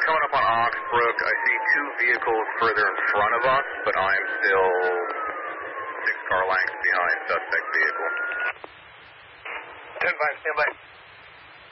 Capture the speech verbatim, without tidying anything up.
coming up on Oxbrook. I see two vehicles further in front of us, but I'm still six car lengths behind suspect vehicle. ten five, stand by.